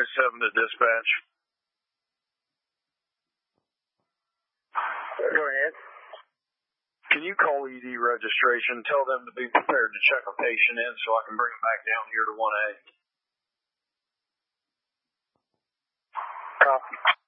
127 to dispatch. Go ahead. Can you call ED registration, tell them to be prepared to check a patient in so I can bring them back down here to 1A? Copy.